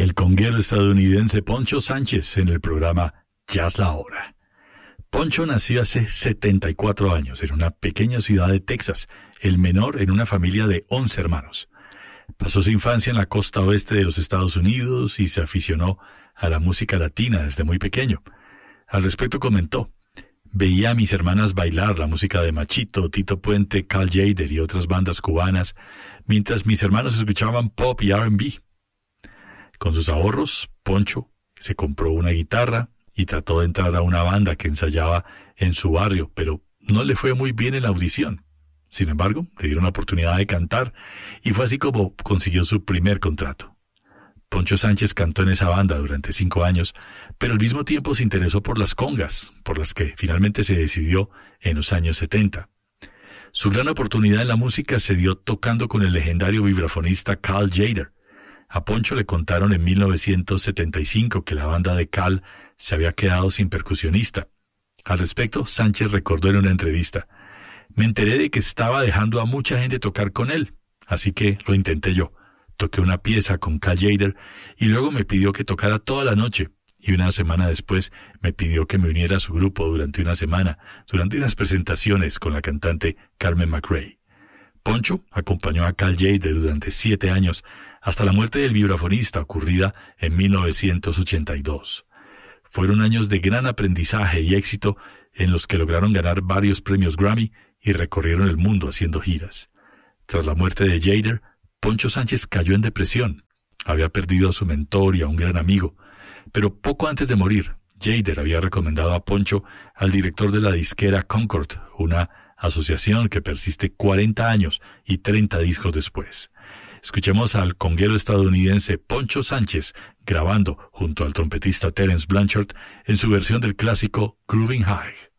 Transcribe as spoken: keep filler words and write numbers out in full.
el conguero estadounidense Poncho Sánchez en el programa Jazz La Hora. Poncho nació hace setenta y cuatro años en una pequeña ciudad de Texas, el menor en una familia de once hermanos. Pasó su infancia en la costa oeste de los Estados Unidos y se aficionó a la música latina desde muy pequeño. Al respecto comentó: veía a mis hermanas bailar la música de Machito, Tito Puente, Cal Tjader y otras bandas cubanas, mientras mis hermanos escuchaban pop y R and B. Con sus ahorros, Poncho se compró una guitarra y trató de entrar a una banda que ensayaba en su barrio, pero no le fue muy bien en la audición. Sin embargo, le dieron la oportunidad de cantar y fue así como consiguió su primer contrato. Poncho Sánchez cantó en esa banda durante cinco años, pero al mismo tiempo se interesó por las congas, por las que finalmente se decidió en los años setenta. Su gran oportunidad en la música se dio tocando con el legendario vibrafonista Cal Tjader. A Poncho le contaron en mil novecientos setenta y cinco que la banda de Cal se había quedado sin percusionista. Al respecto, Sánchez recordó en una entrevista: me enteré de que estaba dejando a mucha gente tocar con él, así que lo intenté yo. Toqué una pieza con Cal Tjader y luego me pidió que tocara toda la noche, y una semana después me pidió que me uniera a su grupo durante una semana, durante unas presentaciones con la cantante Carmen McRae. Poncho acompañó a Cal Tjader durante siete años, hasta la muerte del vibrafonista ocurrida en mil novecientos ochenta y dos. Fueron años de gran aprendizaje y éxito en los que lograron ganar varios premios Grammy y recorrieron el mundo haciendo giras. Tras la muerte de Tjader, Poncho Sánchez cayó en depresión. Había perdido a su mentor y a un gran amigo, pero poco antes de morir, Tjader había recomendado a Poncho al director de la disquera Concord, una asociación que persiste cuarenta años y treinta discos después. Escuchemos al conguero estadounidense Poncho Sánchez grabando junto al trompetista Terence Blanchard en su versión del clásico Groovin' High.